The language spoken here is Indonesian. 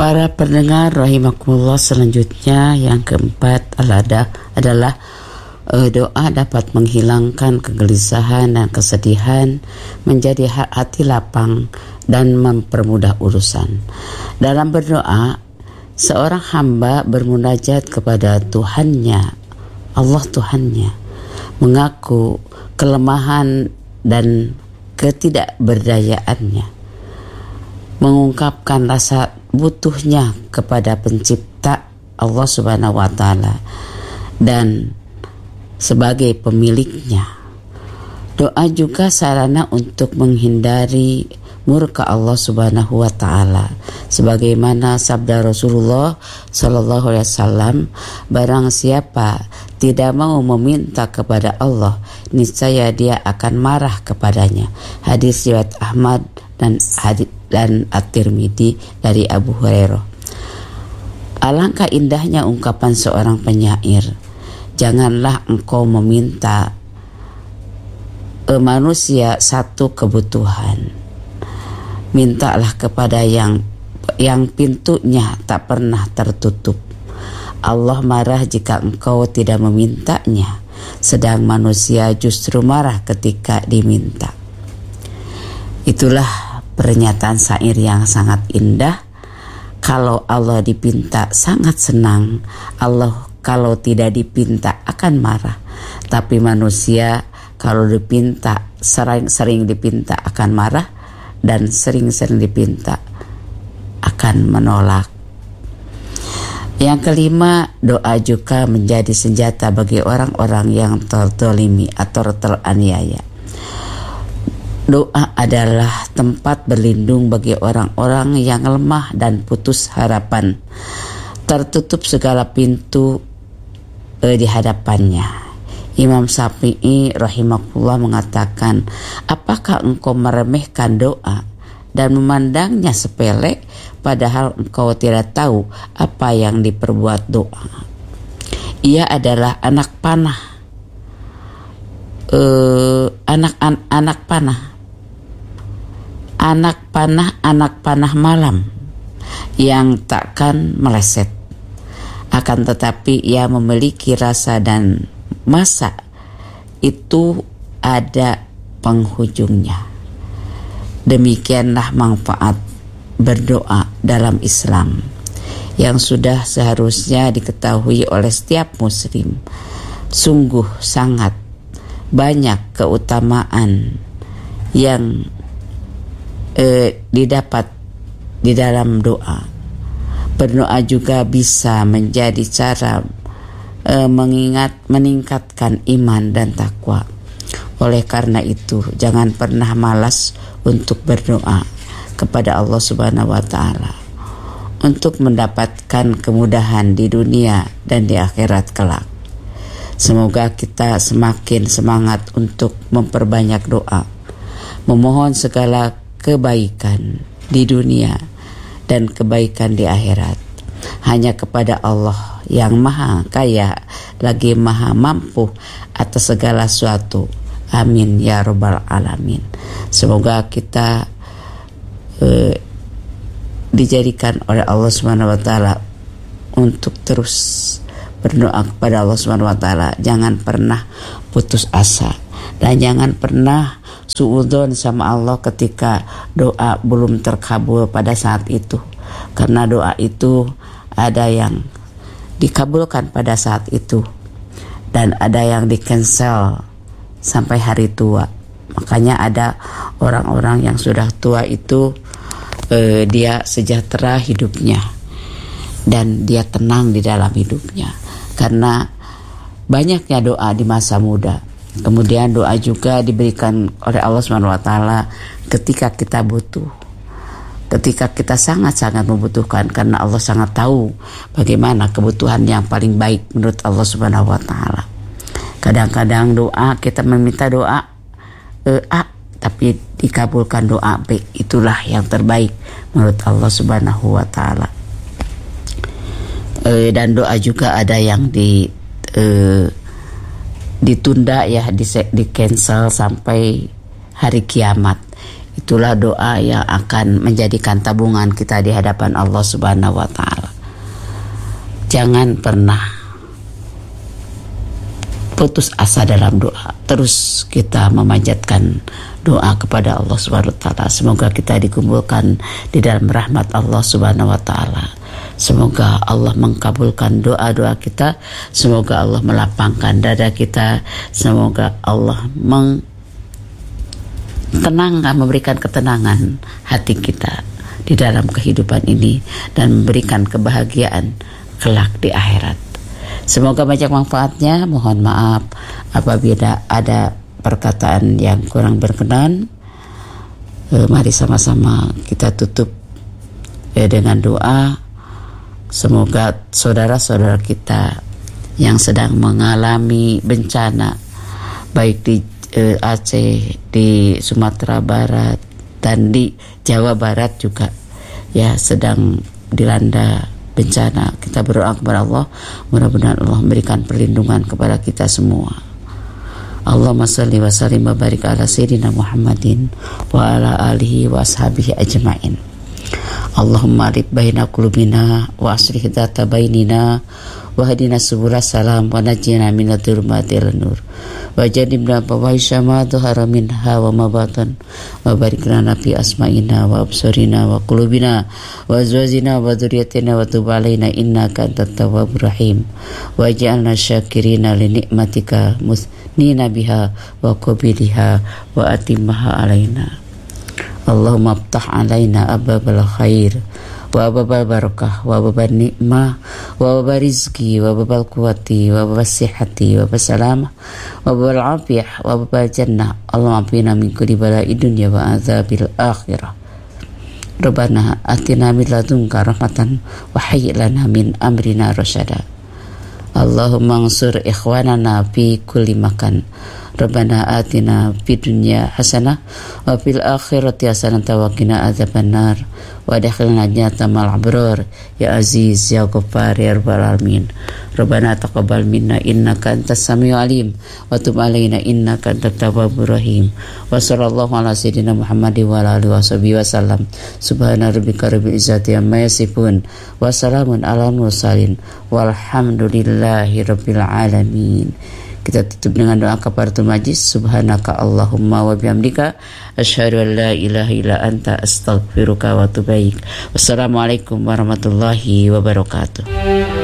Para pendengar rahimakumullah, selanjutnya yang keempat adalah doa dapat menghilangkan kegelisahan dan kesedihan, menjadi hati lapang dan mempermudah urusan. Dalam berdoa, seorang hamba bermunajat kepada Tuhannya, Allah Tuhannya, mengaku kelemahan dan ketidakberdayaannya, mengungkapkan rasa butuhnya kepada pencipta Allah Subhanahu wa Ta'ala dan sebagai pemiliknya. Doa juga sarana untuk menghindari murka Allah Subhanahu wa Ta'ala, sebagaimana sabda Rasulullah sallallahu alaihi wasallam, barang siapa tidak mau meminta kepada Allah, niscaya dia akan marah kepadanya. Hadis riwayat Ahmad dan At-Tirmidzi dari Abu Hurairah. Alangkah indahnya ungkapan seorang penyair, janganlah engkau meminta manusia satu kebutuhan, mintalah kepada yang pintunya tak pernah tertutup. Allah marah jika engkau tidak memintanya, sedang manusia justru marah ketika diminta. Itulah pernyataan syair yang sangat indah. Kalau Allah dipinta sangat senang, Allah kalau tidak dipinta akan marah. Tapi manusia kalau dipinta, sering dipinta akan marah, dan sering dipinta akan menolak. Yang kelima, doa juga menjadi senjata bagi orang-orang yang terzalimi atau teraniaya. Doa adalah tempat berlindung bagi orang-orang yang lemah dan putus harapan, tertutup segala pintu di hadapannya. Imam Syafi'i rahimahullah mengatakan, apakah engkau meremehkan doa dan memandangnya sepele, padahal engkau tidak tahu apa yang diperbuat doa. Ia adalah anak panah, anak panah malam yang takkan meleset. Akan tetapi ia memiliki rasa dan masa itu ada penghujungnya. Demikianlah manfaat berdoa dalam Islam yang sudah seharusnya diketahui oleh setiap muslim. Sungguh sangat banyak keutamaan yang didapat di dalam doa. Berdoa juga bisa menjadi cara meningkatkan iman dan takwa. Oleh karena itu, jangan pernah malas untuk berdoa kepada Allah Subhanahu wa Ta'ala untuk mendapatkan kemudahan di dunia dan di akhirat kelak. Semoga kita semakin semangat untuk memperbanyak doa, memohon segala kebaikan di dunia dan kebaikan di akhirat hanya kepada Allah yang maha kaya lagi maha mampu atas segala sesuatu. Amin ya rabbal alamin. Semoga kita dijadikan oleh Allah Subhanahu wa Ta'ala untuk terus berdoa kepada Allah Subhanahu wa Ta'ala. Jangan pernah putus asa dan jangan pernah suudzon sama Allah ketika doa belum terkabul pada saat itu, karena doa itu ada yang dikabulkan pada saat itu dan ada yang di-cancel sampai hari tua. Makanya ada orang-orang yang sudah tua itu dia sejahtera hidupnya dan dia tenang di dalam hidupnya karena banyaknya doa di masa muda. Kemudian doa juga diberikan oleh Allah Subhanahu wa Ta'ala ketika kita butuh, ketika kita sangat-sangat membutuhkan, karena Allah sangat tahu bagaimana kebutuhan yang paling baik menurut Allah Subhanahu wa Ta'ala. Kadang-kadang doa kita meminta doa A tapi dikabulkan doa B, itulah yang terbaik menurut Allah Subhanahu wa Ta'ala. Dan doa juga ada yang ditunda ya, di cancel sampai hari kiamat. Itulah doa yang akan menjadikan tabungan kita di hadapan Allah Subhanahu wa taala. Jangan pernah putus asa dalam doa. Terus kita memanjatkan doa kepada Allah Subhanahu wa taala. Semoga kita dikumpulkan di dalam rahmat Allah Subhanahu wa taala. Semoga Allah mengkabulkan doa-doa kita. Semoga Allah melapangkan dada kita. Semoga Allah memberikan ketenangan hati kita di dalam kehidupan ini dan memberikan kebahagiaan kelak di akhirat. Semoga banyak manfaatnya. Mohon maaf apabila ada perkataan yang kurang berkenan. Mari sama-sama kita tutup dengan doa. Semoga saudara-saudara kita yang sedang mengalami bencana, baik di Aceh, di Sumatera Barat, dan di Jawa Barat juga, ya, sedang dilanda bencana. Kita berdoa kepada Allah, mudah-mudahan Allah memberikan perlindungan kepada kita semua. Allahumma salli wa sallim wa barik ala sayyidina Muhammadin wa ala alihi wa ashabihi ajma'in. Allahumma alif baina qulubina wa aslih dzata bainina wa hadina subula salam wa najjina min dzulmatil nur wa jannibna fawahisha ma dhahara minha wa ma batan wa barik lana fi asma'ina wa absarina wa qulubina wa azwajina wa dzurriyyatina wa tub alaina innaka antat tawwabur rahim wa ja'alna syakirina li ni'matika musnina biha wa qabiliha wa atimmaha alaina. Allahumma aftah alaina ababal khair wa ababal barakah wa ababal nikmah wa ababal rizki wa ababal quwati wa ababal sihati wa ababal salamah wa ababal afiyah wa ababal jannah. Allahumma afina min kulli bala'i dunya wa azabil akhirah. Rabbana atina min ladunka rahmatan wa hayyi lana min amrina rasyada. Allahumma ansur ikhwanana fi kulli makan. Rabbana atina fid dunya hasanah wa fil akhirati hasanah wa qina adzabannar wa adkhilna jannata ma'al abrar ya aziz ya ghaffar ya rabbal alamin. Rabbana taqabbal minna innaka antas samiul alim wa tub alaina innaka antat tawwabur rahim. Wa sallallahu ala sayyidina Muhammadin wa ala alihi washabihi wasallam. Subhana rabbika rabbil izzati amma yasifun wa salamun alal mursalin walhamdulillahi rabbil alamin. Kita tutup dengan doa kafaratul majlis. Subhanaka Allahumma wa bihamdika asyhadu an la ilaha illa anta astaghfiruka wa atubu ilaik. Wassalamualaikum warahmatullahi wabarakatuh.